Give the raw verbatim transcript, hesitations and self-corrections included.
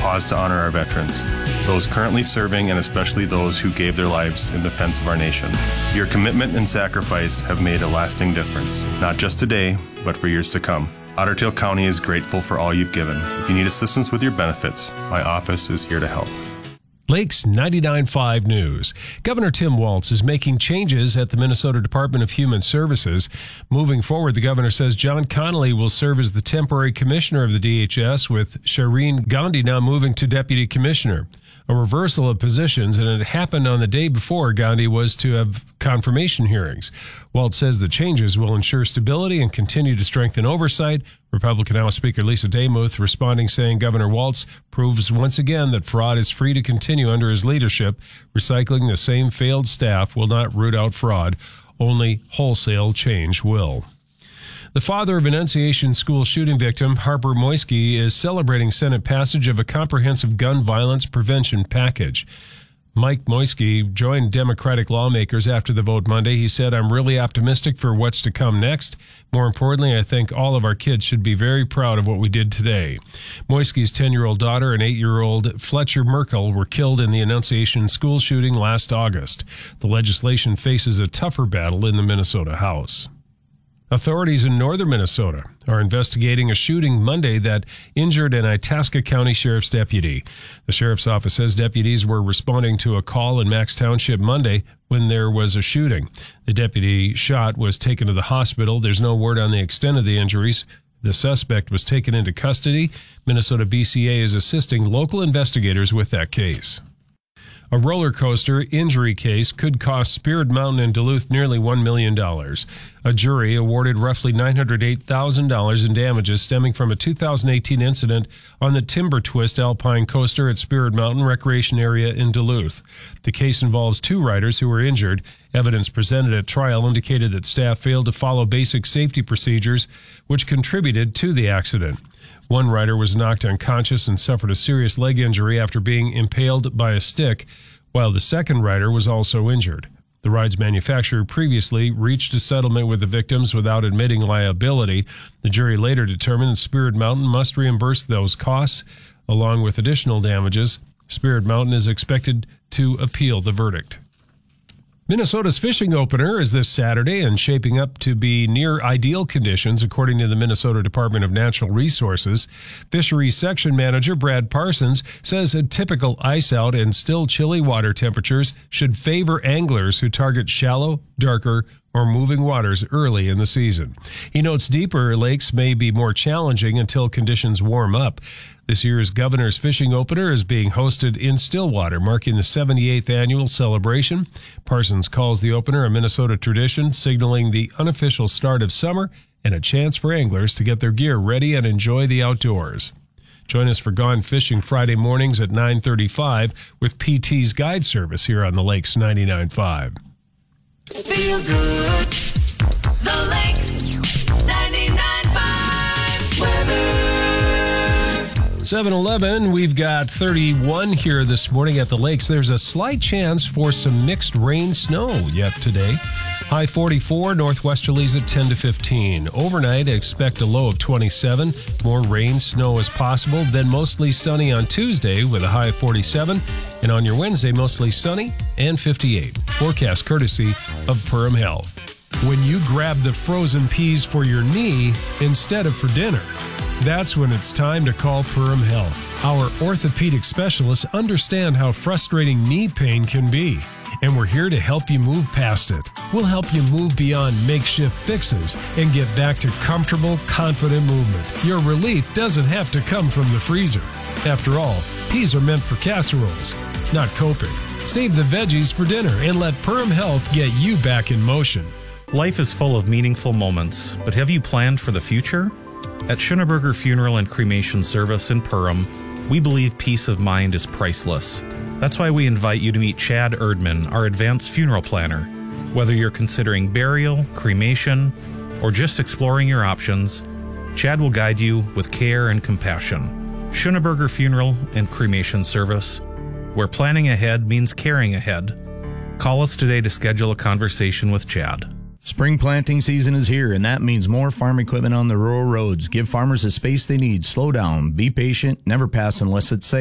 pause to honor our veterans, those currently serving and especially those who gave their lives in defense of our nation. Your commitment and sacrifice have made a lasting difference, not just today, but for years to come. Otter Tail County is grateful for all you've given. If you need assistance with your benefits, my office is here to help. Lakes ninety-nine point five News. Governor Tim Walz is making changes at the Minnesota Department of Human Services. Moving forward, the governor says John Connolly will serve as the temporary commissioner of the D H S, with Shireen Gandhi now moving to deputy commissioner. A reversal of positions, and it happened on the day before Gandhi was to have confirmation hearings. Walz says the changes will ensure stability and continue to strengthen oversight. Republican House Speaker Lisa Demuth responding, saying Governor Walz proves once again that fraud is free to continue under his leadership. Recycling the same failed staff will not root out fraud. Only wholesale change will. The father of an Annunciation school shooting victim, Harper Moisky, is celebrating Senate passage of a comprehensive gun violence prevention package. Mike Moisky joined Democratic lawmakers after the vote Monday. He said, "I'm really optimistic for what's to come next. More importantly, I think all of our kids should be very proud of what we did today." Moisky's ten-year-old daughter and eight-year-old Fletcher Merkel were killed in the Annunciation school shooting last August. The legislation faces a tougher battle in the Minnesota House. Authorities in northern Minnesota are investigating a shooting Monday that injured an Itasca County Sheriff's deputy. The Sheriff's Office says deputies were responding to a call in Max Township Monday when there was a shooting. The deputy shot was taken to the hospital. There's no word on the extent of the injuries. The suspect was taken into custody. Minnesota B C A is assisting local investigators with that case. A roller coaster injury case could cost Spirit Mountain in Duluth nearly one million dollars. A jury awarded roughly nine hundred eight thousand dollars in damages stemming from a two thousand eighteen incident on the Timber Twist Alpine Coaster at Spirit Mountain Recreation Area in Duluth. The case involves two riders who were injured. Evidence presented at trial indicated that staff failed to follow basic safety procedures, which contributed to the accident. One rider was knocked unconscious and suffered a serious leg injury after being impaled by a stick, while the second rider was also injured. The ride's manufacturer previously reached a settlement with the victims without admitting liability. The jury later determined that Spirit Mountain must reimburse those costs, along with additional damages. Spirit Mountain is expected to appeal the verdict. Minnesota's fishing opener is this Saturday and shaping up to be near ideal conditions, according to the Minnesota Department of Natural Resources. Fisheries Section Manager Brad Parsons says a typical ice out and still chilly water temperatures should favor anglers who target shallow, darker, or moving waters early in the season. He notes deeper lakes may be more challenging until conditions warm up. This year's Governor's Fishing Opener is being hosted in Stillwater, marking the seventy-eighth annual celebration. Parsons calls the opener a Minnesota tradition, signaling the unofficial start of summer and a chance for anglers to get their gear ready and enjoy the outdoors. Join us for Gone Fishing Friday mornings at nine thirty-five with P T's Guide Service here on the Lakes ninety-nine point five. Feel good. The Lakes ninety-nine point five weather. seven eleven, we've got thirty-one here this morning at the Lakes. There's a slight chance for some mixed rain snow yet today. High forty-four, northwesterlies at ten to fifteen. Overnight, expect a low of twenty-seven. More rain, snow is possible. Then mostly sunny on Tuesday with a high of forty-seven. And on your Wednesday, mostly sunny and fifty-eight. Forecast courtesy of Purim Health. When you grab the frozen peas for your knee instead of for dinner, that's when it's time to call Purim Health. Our orthopedic specialists understand how frustrating knee pain can be, and we're here to help you move past it. We'll help you move beyond makeshift fixes and get back to comfortable, confident movement. Your relief doesn't have to come from the freezer. After all, peas are meant for casseroles, not coping. Save the veggies for dinner and let Purim Health get you back in motion. Life is full of meaningful moments, but have you planned for the future? At Schoeneberger Funeral and Cremation Service in Purim, we believe peace of mind is priceless. That's why we invite you to meet Chad Erdman, our advanced funeral planner. Whether you're considering burial, cremation, or just exploring your options, Chad will guide you with care and compassion. Schoeneberger Funeral and Cremation Service, where planning ahead means caring ahead. Call us today to schedule a conversation with Chad. Spring planting season is here, and that means more farm equipment on the rural roads. Give farmers the space they need. Slow down, be patient, never pass unless it's safe.